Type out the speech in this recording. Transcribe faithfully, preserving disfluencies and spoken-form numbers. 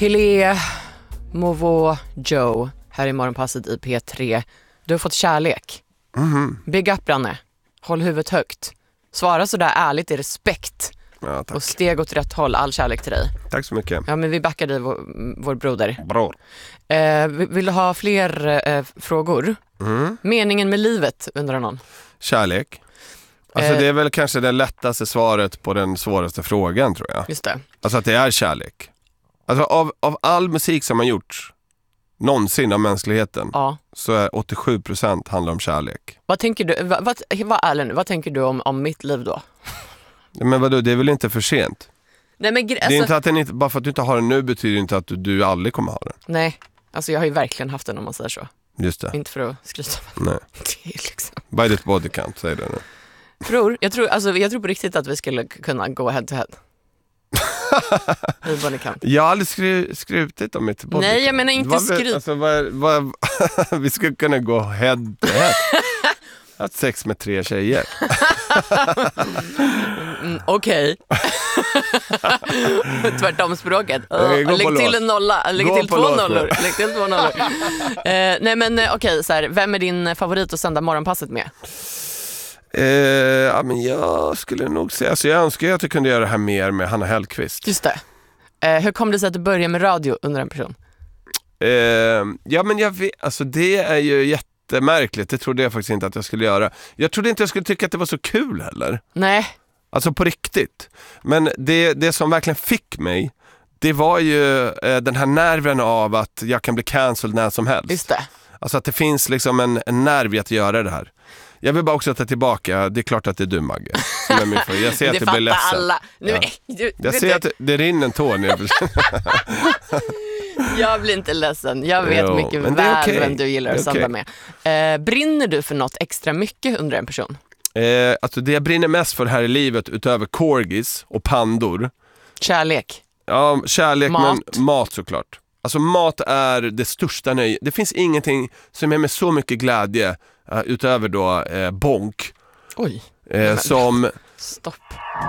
Pelé, Movo, Joe här i Morgonpasset i P tre. Du har fått kärlek. Mm-hmm. Big up, Branne. Håll huvudet högt. Svara så där ärligt i respekt. Ja, tack. Och steg åt rätt håll. All kärlek till dig. Tack så mycket. Ja, men vi backar dig, vår, vår broder. Bror. Eh, vill du ha fler eh, frågor? Mm. Meningen med livet, undrar någon. Kärlek. Alltså Eh. det är väl kanske det lättaste svaret på den svåraste frågan, tror jag. Just det. Alltså att det är kärlek. Alltså av, av all musik som har gjorts någonsin av mänskligheten, Ja. så är åttiosju procent handlar om kärlek. Vad tänker du, vad, vad, vad, ärlig nu, vad tänker du om, om mitt liv då? Men vadå, det är väl inte för sent? Nej, men, Det är alltså, inte att den inte, bara för att du inte har den nu betyder inte att du, du aldrig kommer ha den. nej, alltså jag har ju verkligen haft den, om man säger så. Just det. Inte för att skryta. Nej. Det är liksom. By this body count, säger det nu. Tror, jag, tror, alltså, jag tror på riktigt att vi skulle kunna gå head to head. I body count. Jag har aldrig skri- skrutit om mitt body Nej, count. jag menar inte Vad- skryt. Alltså, vad, vad, vi skulle kunna gå head to head. Jag har haft sex med tre tjejer. Mm, Okej. Tvärtom språket. Okej, gå Uh, lägg på till lås. en nolla. Lägg Gå till på två lås nu. nollor. Lägg till två nollor. Eh, nej men eh, okej, så här, vem är din favorit att sända morgonpasset med? Eh, ja, men jag skulle nog säga, alltså jag önskar ju att jag kunde göra det här mer med Hanna Hellquist. Just det. Eh, hur kom det sig att du började med radio under en person? Eh, ja, men jag vet, alltså det är ju jättemärkligt. Det trodde jag faktiskt inte att jag skulle göra. Jag trodde inte jag skulle tycka att det var så kul heller. Nej. Alltså på riktigt. Men det, det som verkligen fick mig, det var ju eh, den här nerven av att jag kan bli cancelled när som helst. Just det. Alltså att det finns liksom en, en nerv i att göra det här. Jag vill bara också ta tillbaka, det är klart att det är du, Magge, som är min för. Jag ser att Det det blir ledsen. fattar alla. Nu, Ja. du, Jag vet ser du, att det, det rinner en tår ner. jag blir inte ledsen. Jag vet Jo, mycket men det är väl okej. vem du gillar Det är att sända okej. med. Eh, brinner du för något extra mycket under en person? Eh, alltså det jag brinner mest för här i livet utöver corgis och pandor, Kärlek? ja, kärlek, Mat. men mat såklart. Alltså mat är det största nöje. Det finns ingenting som är med så mycket glädje uh, utöver då eh, bonk Oj. eh, som Stopp.